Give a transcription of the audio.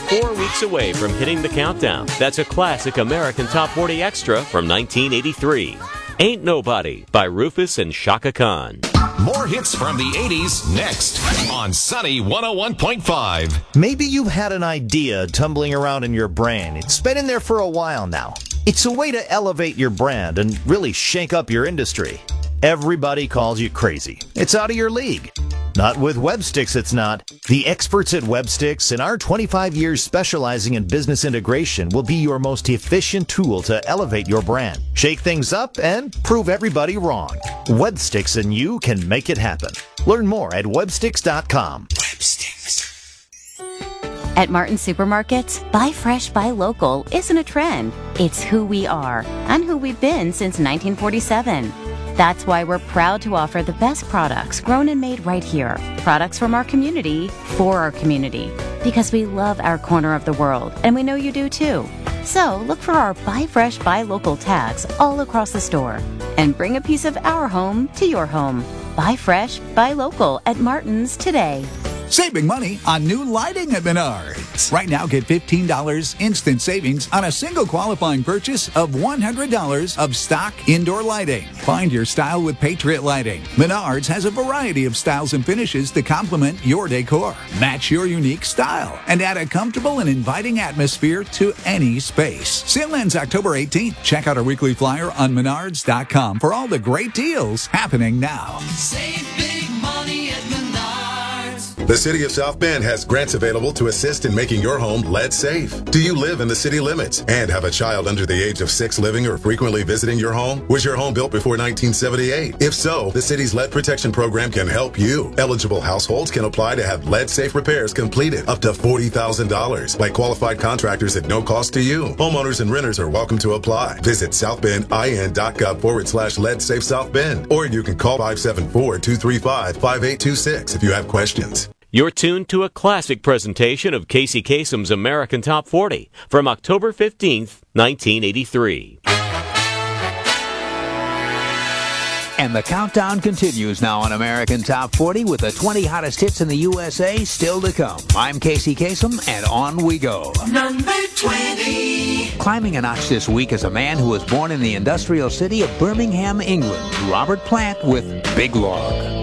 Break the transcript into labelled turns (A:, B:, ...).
A: 4 weeks away from hitting the countdown. That's a classic American Top 40 extra from 1983. Ain't Nobody by Rufus and Shaka Khan.
B: More hits from the 80s next on Sunny 101.5.
C: Maybe you've had an idea tumbling around in your brain. It's been in there for a while now. It's a way to elevate your brand and really shake up your industry. Everybody calls you crazy. It's out of your league. Not with Websticks, it's not. The experts at Websticks and our 25 years specializing in business integration will be your most efficient tool to elevate your brand, shake things up, and prove everybody wrong. Websticks and you can make it happen. Learn more at websticks.com.
D: Websticks. At Martin Supermarkets, buy fresh, buy local isn't a trend. It's who we are and who we've been since 1947. That's why we're proud to offer the best products grown and made right here. Products from our community, for our community. Because we love our corner of the world, and we know you do too. So look for our Buy Fresh, Buy Local tags all across the store. And bring a piece of our home to your home. Buy fresh, buy local at Martin's today.
E: Saving money on new lighting at Menards. Right now, get $15 instant savings on a single qualifying purchase of $100 of stock indoor lighting. Find your style with Patriot Lighting. Menards has a variety of styles and finishes to complement your decor. Match your unique style and add a comfortable and inviting atmosphere to any space. Sale ends October 18th. Check out our weekly flyer on Menards.com for all the great deals happening now.
F: Save big money at Menards.
G: The City of South Bend has grants available to assist in making your home lead safe. Do you live in the city limits and have a child under the age of 6 living or frequently visiting your home? Was your home built before 1978? If so, the city's lead protection program can help you. Eligible households can apply to have lead safe repairs completed up to $40,000 by qualified contractors at no cost to you. Homeowners and renters are welcome to apply. Visit southbendin.gov/lead safe South Bend, or you can call 574-235-5826 if you have questions.
A: You're tuned to a classic presentation of Casey Kasem's American Top 40 from October 15th, 1983.
H: And the countdown continues now on American Top 40 with the 20 hottest hits in the USA still to come. I'm Casey Kasem, and on we go.
F: Number 20.
H: Climbing a notch this week is a man who was born in the industrial city of Birmingham, England, Robert Plant with Big Log.